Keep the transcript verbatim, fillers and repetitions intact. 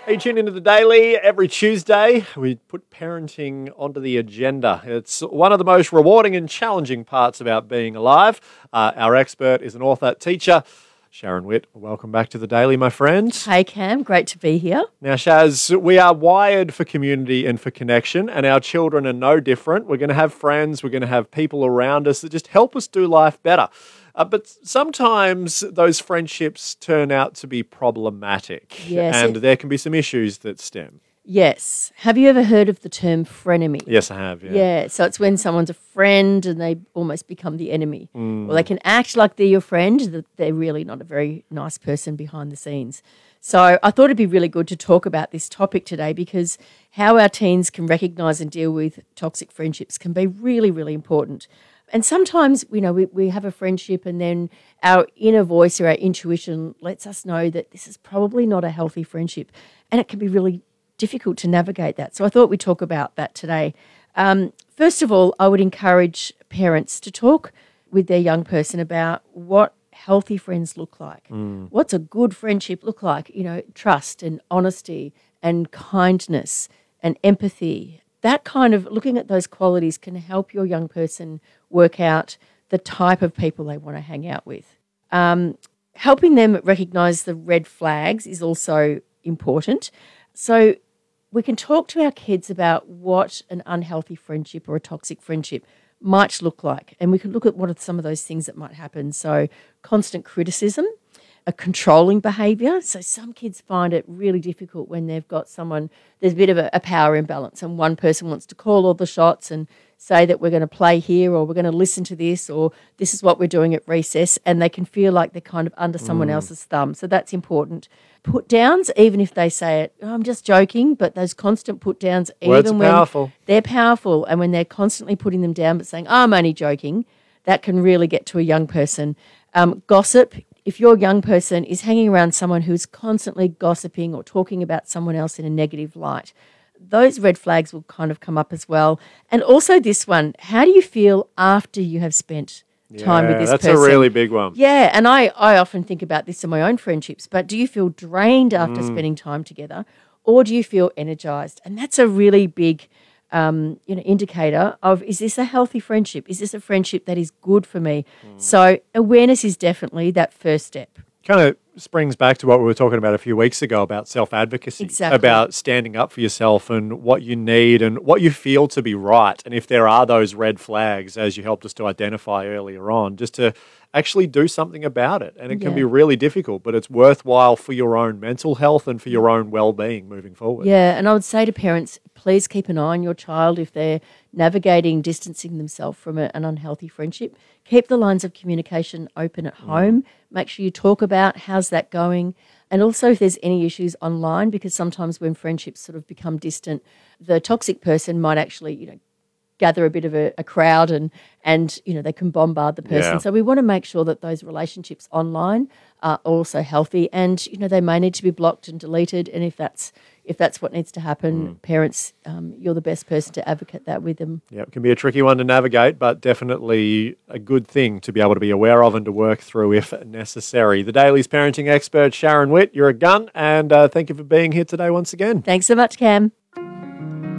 Hey, tune into The Daily every Tuesday. We put parenting onto the agenda. It's one of the most rewarding and challenging parts about being alive. Uh, our expert is an author, teacher, Sharon Witt. Welcome back to The Daily, my friend. Hey, Cam. Great to be here. Now, Shaz, we are wired for community and for connection, and our children are no different. We're going to have friends. We're going to have people around us that just help us do life better. Uh, but sometimes those friendships turn out to be problematic, Yes, and it- there can be some issues that stem. Yes. Have you ever heard of the term frenemy? Yes, I have, yeah. Yeah, so it's when someone's a friend and they almost become the enemy. Mm. Or they can act like they're your friend, that they're really not a very nice person behind the scenes. So I thought it'd be really good to talk about this topic today because how our teens can recognise and deal with toxic friendships can be really, really important. And sometimes, you know, we, we have a friendship and then our inner voice or our intuition lets us know that this is probably not a healthy friendship. And it can be really difficult to navigate that. So I thought we'd talk about that today. Um, first of all, I would encourage parents to talk with their young person about what healthy friends look like. Mm. What's a good friendship look like? You know, trust and honesty and kindness and empathy. That kind of looking at those qualities can help your young person work out the type of people they want to hang out with. Um, helping them recognise the red flags is also important. So we can talk to our kids about what an unhealthy friendship or a toxic friendship might look like. And we can look at what are some of those things that might happen. So constant criticism, a controlling behaviour. So some kids find it really difficult when they've got someone, there's a bit of a, a power imbalance and one person wants to call all the shots and say that we're going to play here or we're going to listen to this or this is what we're doing at recess, and they can feel like they're kind of under someone Mm. else's thumb. So that's important. Put downs, even if they say it, oh, I'm just joking, but those constant put downs, Words even are when powerful. they're powerful and when they're constantly putting them down but saying, oh, I'm only joking, that can really get to a young person. Um, gossip, if your young person is hanging around someone who's constantly gossiping or talking about someone else in a negative light, those red flags will kind of come up as well. And also this one, how do you feel after you have spent time with Yeah, this that's person? a really big one. Yeah, and I, I often think about this in my own friendships, but do you feel drained after Mm. spending time together or do you feel energised? And that's a really big um, you know, indicator of, is this a healthy friendship? Is this a friendship that is good for me? Mm. So awareness is definitely that first step. Kind of springs back to what we were talking about a few weeks ago about self-advocacy, Exactly. about standing up for yourself and what you need and what you feel to be right. And if there are those red flags, as you helped us to identify earlier on, just to actually do something about it. And it can Yeah. be really difficult, but it's worthwhile for your own mental health and for your own well-being moving forward. Yeah, and I would say to parents, please keep an eye on your child if they're navigating, distancing themselves from a, an unhealthy friendship. Keep the lines of communication open at home. Make sure you talk about how's that going. And also if there's any issues online, because sometimes when friendships sort of become distant, the toxic person might actually, you know, gather a bit of a, a crowd and, and, you know, they can bombard the person. Yeah. So we want to make sure that those relationships online are also healthy and, you know, they may need to be blocked and deleted. And if that's if that's what needs to happen, Mm. parents, um, you're the best person to advocate that with them. Yeah, it can be a tricky one to navigate, but definitely a good thing to be able to be aware of and to work through if necessary. The Daily's parenting expert, Sharon Witt, you're a gun, and uh, thank you for being here today once again. Thanks so much, Cam.